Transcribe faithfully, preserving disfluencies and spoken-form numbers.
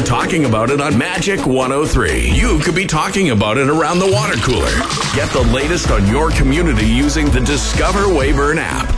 talking about it on Magic one oh three. You could be talking about it around the water cooler. Get the latest on your community using the Discover Weyburn app.